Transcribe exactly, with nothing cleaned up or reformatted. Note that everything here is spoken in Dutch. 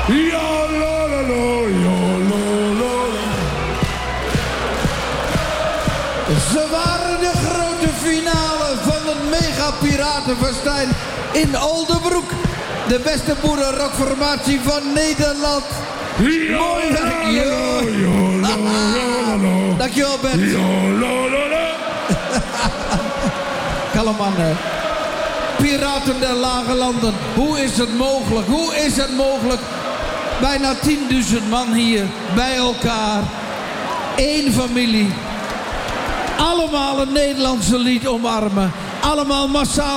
Ja, la, la, la, ja, la, la, la. Ze waren de grote finale van het mega piratenfestijn in Oldebroek. De beste boerenrockformatie van Nederland. Ja, Mooi werk, la, la, la, ja, la, la, la, la. Dankjewel, Bert. Ja, la, la, la. Kalleman, hè. Piraten der Lage Landen. Hoe is het mogelijk? Hoe is het mogelijk? Bijna tienduizend man hier bij elkaar. Eén familie. Allemaal een Nederlandse lied omarmen. Allemaal massaal.